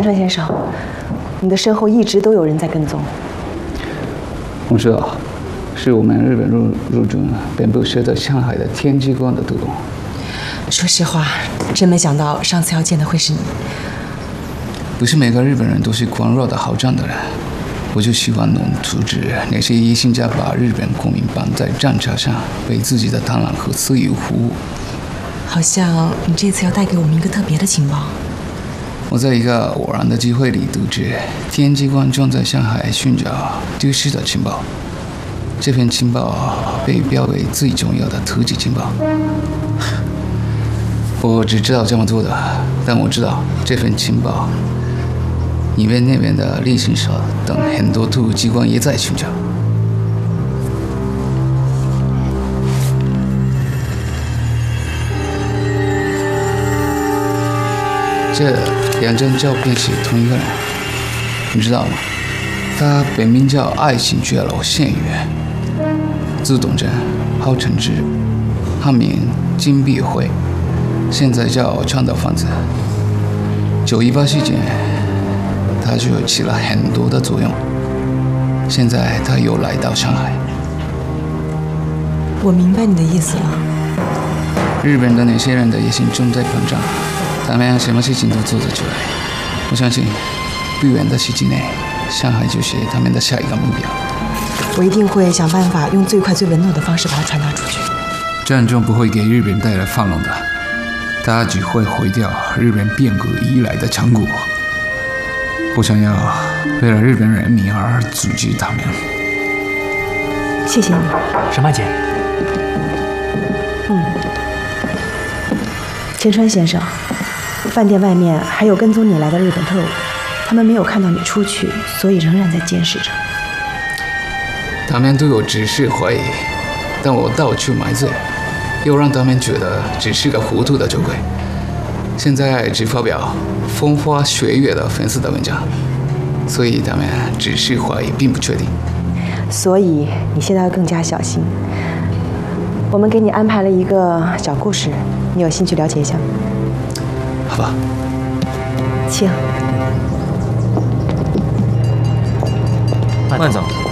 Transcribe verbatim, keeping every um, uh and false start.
川先生，你的身后一直都有人在跟踪。 我知道，是我们日本入入军本部设在上海的天机关的特工。 说实话，真没想到上次要见的会是你。 不是每个日本人都是狂热的好战的人，我就希望能阻止那些野心家把日本国民绑在战场上，为自己的贪婪和私欲服务。 好像你这次要带给我们一个特别的情报。 我在一个偶然的机会里得知，天机关正在上海寻找丢失的情报。这份情报被标为最重要的特级情报。我只知道这么做的，但我知道这份情报，你们那边的立行社等很多特务机关也在寻找。这两张照片是同一个人，你知道吗？他本名叫爱新觉罗宪宇，字东真，号承之，汉名金碧辉，现在叫川岛芳子。九一八事件，他就起了很多的作用。现在他又来到上海。 我明白你的意思了。 日本的那些人的野心正在膨胀。他们什么事情都做得出来，我相信不远的时期内，上海就是他们的下一个目标。 我一定会想办法用最快最稳妥的方式把它传达出去。 战争不会给日本带来繁荣的，它只会毁掉日本变革以来的成果。我想要为了日本人民而阻止他们。 谢谢你， 沈曼姐。 嗯，前川先生。饭店外面还有跟踪你来的日本特务，他们没有看到你出去，所以仍然在监视着。 他们对我只是怀疑，但我到处买罪，又让他们觉得只是个糊涂的酒鬼。现在只发表风花雪月的粉丝的文章，所以他们只是怀疑，并不确定。 所以你现在要更加小心。我们给你安排了一个小故事，你有兴趣了解一下吗？ 好吧， 请。 慢走。